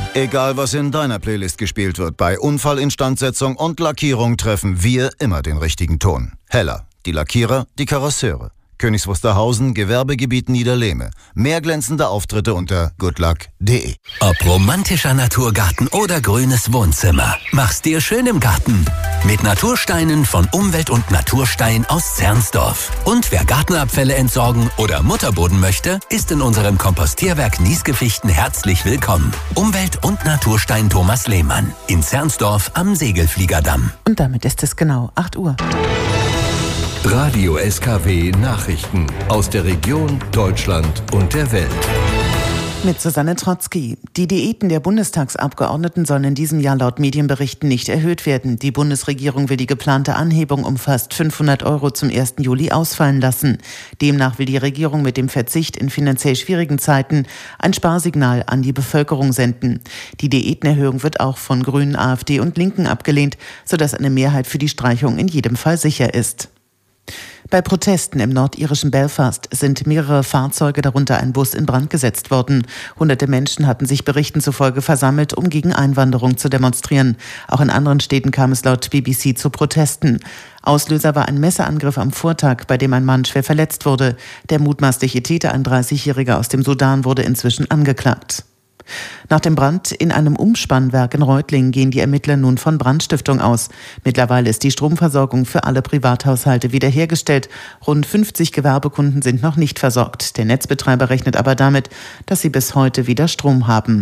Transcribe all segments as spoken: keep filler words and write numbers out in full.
Egal, was in deiner Playlist gespielt wird, bei Unfallinstandsetzung und Lackierung treffen wir immer den richtigen Ton. Heller, die Lackierer, die Karosseure. Königs Wusterhausen, Gewerbegebiet Niederlehme. Mehr glänzende Auftritte unter goodluck punkt de. Ob romantischer Naturgarten oder grünes Wohnzimmer, mach's dir schön im Garten. Mit Natursteinen von Umwelt und Naturstein aus Zernsdorf. Und wer Gartenabfälle entsorgen oder Mutterboden möchte, ist in unserem Kompostierwerk Niesgefichten herzlich willkommen. Umwelt- und Naturstein Thomas Lehmann in Zernsdorf am Segelfliegerdamm. Und damit ist es genau acht Uhr. Radio S K W Nachrichten aus der Region, Deutschland und der Welt. Mit Susanne Trotzki. Die Diäten der Bundestagsabgeordneten sollen in diesem Jahr laut Medienberichten nicht erhöht werden. Die Bundesregierung will die geplante Anhebung um fast fünfhundert Euro zum ersten Juli ausfallen lassen. Demnach will die Regierung mit dem Verzicht in finanziell schwierigen Zeiten ein Sparsignal an die Bevölkerung senden. Die Diätenerhöhung wird auch von Grünen, AfD und Linken abgelehnt, sodass eine Mehrheit für die Streichung in jedem Fall sicher ist. Bei Protesten im nordirischen Belfast sind mehrere Fahrzeuge, darunter ein Bus, in Brand gesetzt worden. Hunderte Menschen hatten sich Berichten zufolge versammelt, um gegen Einwanderung zu demonstrieren. Auch in anderen Städten kam es laut B B C zu Protesten. Auslöser war ein Messerangriff am Vortag, bei dem ein Mann schwer verletzt wurde. Der mutmaßliche Täter, ein dreißigjähriger aus dem Sudan, wurde inzwischen angeklagt. Nach dem Brand in einem Umspannwerk in Reutlingen gehen die Ermittler nun von Brandstiftung aus. Mittlerweile ist die Stromversorgung für alle Privathaushalte wiederhergestellt. Rund fünfzig Gewerbekunden sind noch nicht versorgt. Der Netzbetreiber rechnet aber damit, dass sie bis heute wieder Strom haben.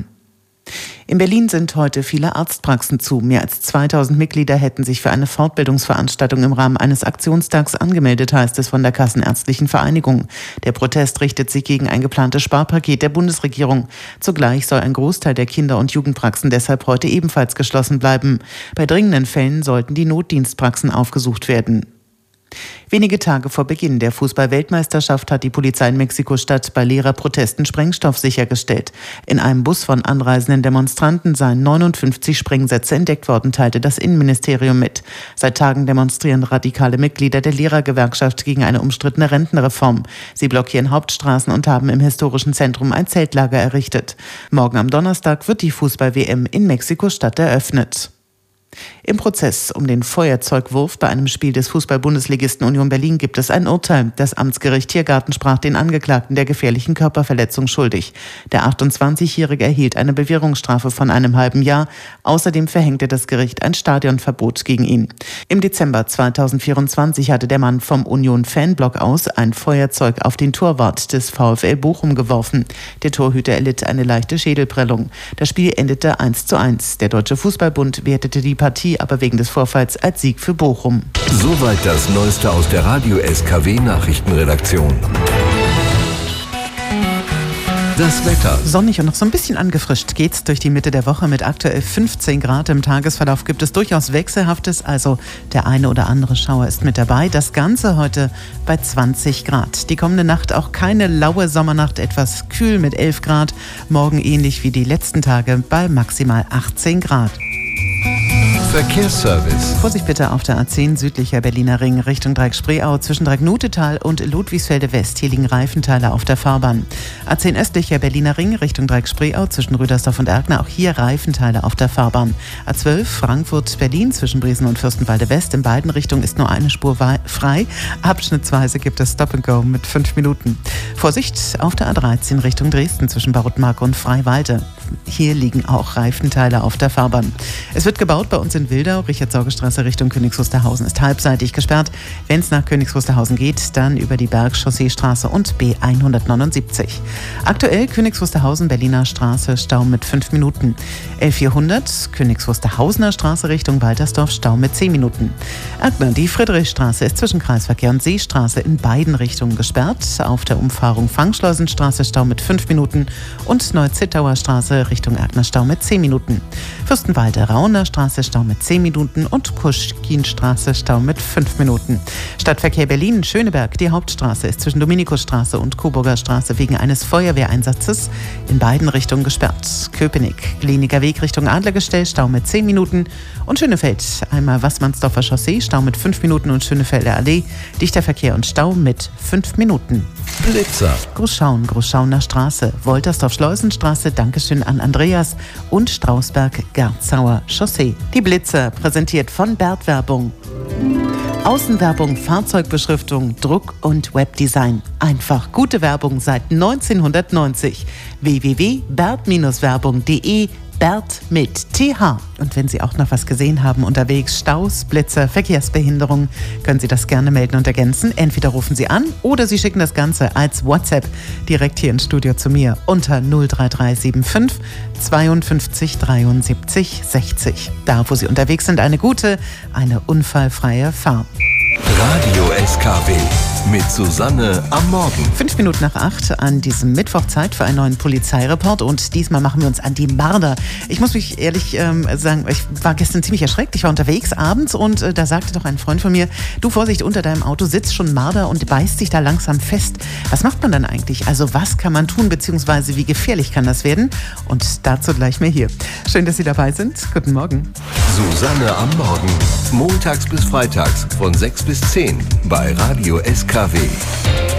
In Berlin sind heute viele Arztpraxen zu. Mehr als zweitausend Mitglieder hätten sich für eine Fortbildungsveranstaltung im Rahmen eines Aktionstags angemeldet, heißt es von der Kassenärztlichen Vereinigung. Der Protest richtet sich gegen ein geplantes Sparpaket der Bundesregierung. Zugleich soll ein Großteil der Kinder- und Jugendpraxen deshalb heute ebenfalls geschlossen bleiben. Bei dringenden Fällen sollten die Notdienstpraxen aufgesucht werden. Wenige Tage vor Beginn der Fußball-Weltmeisterschaft hat die Polizei in Mexiko-Stadt bei Lehrerprotesten Sprengstoff sichergestellt. In einem Bus von anreisenden Demonstranten seien neunundfünfzig Sprengsätze entdeckt worden, teilte das Innenministerium mit. Seit Tagen demonstrieren radikale Mitglieder der Lehrergewerkschaft gegen eine umstrittene Rentenreform. Sie blockieren Hauptstraßen und haben im historischen Zentrum ein Zeltlager errichtet. Morgen am Donnerstag wird die Fußball-W M in Mexiko-Stadt eröffnet. Im Prozess um den Feuerzeugwurf bei einem Spiel des Fußball-Bundesligisten Union Berlin gibt es ein Urteil. Das Amtsgericht Tiergarten sprach den Angeklagten der gefährlichen Körperverletzung schuldig. Der achtundzwanzigjährige erhielt eine Bewährungsstrafe von einem halben Jahr. Außerdem verhängte das Gericht ein Stadionverbot gegen ihn. Im Dezember zweitausendvierundzwanzig hatte der Mann vom Union-Fanblock aus ein Feuerzeug auf den Torwart des VfL Bochum geworfen. Der Torhüter erlitt eine leichte Schädelprellung. Das Spiel endete eins zu eins. Der Deutsche Fußballbund wertete die Partie aber wegen des Vorfalls als Sieg für Bochum. Soweit das Neueste aus der Radio S K W Nachrichtenredaktion. Das Wetter. Sonnig und noch so ein bisschen angefrischt geht's durch die Mitte der Woche mit aktuell fünfzehn Grad. Im Tagesverlauf gibt es durchaus Wechselhaftes, also der eine oder andere Schauer ist mit dabei. Das Ganze heute bei zwanzig Grad. Die kommende Nacht auch keine laue Sommernacht, etwas kühl mit elf Grad. Morgen ähnlich wie die letzten Tage bei maximal achtzehn Grad. Verkehrsservice. Vorsicht bitte auf der A zehn südlicher Berliner Ring Richtung Dreieck-Spreeau zwischen Dreieck-Nutetal und Ludwigsfelde West. Hier liegen Reifenteile auf der Fahrbahn. A zehn östlicher Berliner Ring Richtung Dreieck-Spreeau zwischen Rüdersdorf und Erkner. Auch hier Reifenteile auf der Fahrbahn. A zwölf Frankfurt-Berlin zwischen Briesen und Fürstenwalde West. In beiden Richtungen ist nur eine Spur frei. Abschnittsweise gibt es Stop and Go mit fünf Minuten. Vorsicht auf der A dreizehn Richtung Dresden zwischen Barutmark und Freiwalde. Hier liegen auch Reifenteile auf der Fahrbahn. Es wird gebaut bei uns in Wildau. Richard-Sorge-Straße Richtung Königs Wusterhausen ist halbseitig gesperrt. Wenn es nach Königs Wusterhausen geht, dann über die Bergchausseestraße und B hundertneunundsiebzig. Aktuell Königs Wusterhausen, Berliner Straße, Stau mit fünf Minuten. L vierhundert, Königs Wusterhausener Straße Richtung Waltersdorf, Stau mit zehn Minuten. Erkner, die Friedrichstraße ist zwischen Kreisverkehr und Seestraße in beiden Richtungen gesperrt. Auf der Umfahrung Fangschleusenstraße Stau mit fünf Minuten und Neu-Zittauer Straße Richtung Erkner, Stau mit zehn Minuten. Fürstenwalde, Rauner Straße, Stau mit mit zehn Minuten und Puschkinstraße Stau mit fünf Minuten. Stadtverkehr Berlin, Schöneberg, die Hauptstraße ist zwischen Dominikusstraße und Coburger Straße wegen eines Feuerwehreinsatzes in beiden Richtungen gesperrt. Köpenick, Gleniger Weg Richtung Adlergestell, Stau mit zehn Minuten. Und Schönefeld, einmal Wassmannsdorfer Chaussee, Stau mit fünf Minuten und Schönefelder Allee, dichter Verkehr und Stau mit fünf Minuten. Blitzer. Großschauen, Großschauener Straße, Woltersdorf-Schleusenstraße, Dankeschön an Andreas und Strausberg-Garzauer Chaussee. Die Blitzer, präsentiert von Bert Werbung. Außenwerbung, Fahrzeugbeschriftung, Druck und Webdesign. Einfach gute Werbung seit neunzehnhundertneunzig. w w w punkt bert Werbung punkt de Bert mit T H. Und wenn Sie auch noch was gesehen haben unterwegs, Staus, Blitzer, Verkehrsbehinderung, können Sie das gerne melden und ergänzen. Entweder rufen Sie an oder Sie schicken das Ganze als WhatsApp direkt hier ins Studio zu mir unter null drei drei sieben fünf zweiundfünfzig dreiundsiebzig sechzig. Da, wo Sie unterwegs sind, eine gute, eine unfallfreie Fahrt. Radio S K W mit Susanne am Morgen. Fünf Minuten nach acht an diesem Mittwoch Zeit für einen neuen Polizeireport und diesmal machen wir uns an die Marder. Ich muss mich ehrlich ähm, sagen, ich war gestern ziemlich erschreckt. Ich war unterwegs abends und äh, da sagte doch ein Freund von mir, du Vorsicht, unter deinem Auto sitzt schon Marder und beißt sich da langsam fest. Was macht man dann eigentlich? Also was kann man tun, beziehungsweise wie gefährlich kann das werden? Und dazu gleich mehr hier. Schön, dass Sie dabei sind. Guten Morgen. Susanne am Morgen. Montags bis freitags von sechs bis zehn bei Radio S K W.